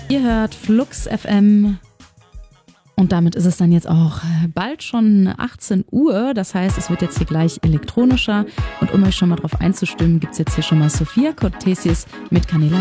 Ihr hört Flux FM und damit ist es dann jetzt auch bald schon 18 Uhr. Das heißt, es wird jetzt hier gleich elektronischer und um euch schon mal drauf einzustimmen, gibt es jetzt hier schon mal Sophia Cortesis mit Canela